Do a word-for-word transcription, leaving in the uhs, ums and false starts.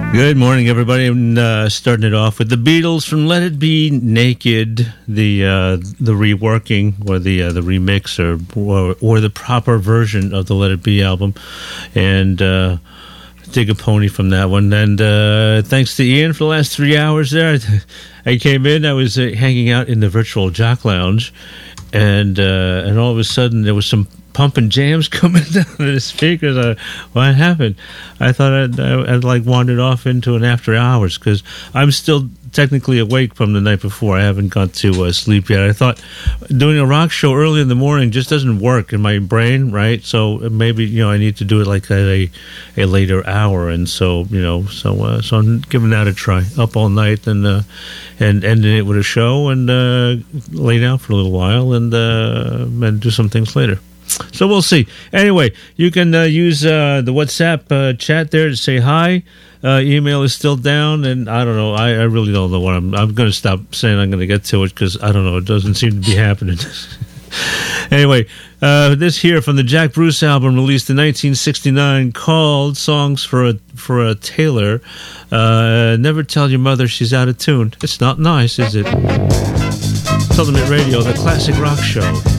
Good morning, everybody. I'm uh, starting it off with the Beatles from "Let It Be Naked," the uh, the reworking or the uh, the remix or, or or the proper version of the "Let It Be" album, and uh, dig a pony from that one. And uh, thanks to Ian for the last three hours there. I came in, I was uh, hanging out in the virtual Jock Lounge, and uh, and all of a sudden there was some pumping jams coming down to the speakers. Uh, what happened? I thought I'd, I'd like wandered off into an after hours because I'm still technically awake from the night before. I haven't got to uh, sleep yet. I thought doing a rock show early in the morning just doesn't work in my brain, right? So maybe, you know, I need to do it like at a, a later hour. And so, you know, so uh, so I'm giving that a try. Up all night and uh, and ending it with a show and uh, lay down for a little while and uh, and do some things later. So we'll see. Anyway, you can uh, use uh, the WhatsApp uh, chat there to say hi. Uh, email is still down, and I don't know. I, I really don't know what I'm. I'm going to stop saying I'm going to get to it because I don't know. It doesn't seem to be happening. Anyway, uh, this here from the Jack Bruce album released in nineteen sixty-nine called "Songs for a for a Tailor." Uh, never tell your mother she's out of tune. It's not nice, is it? Ultimate Radio, the classic rock show.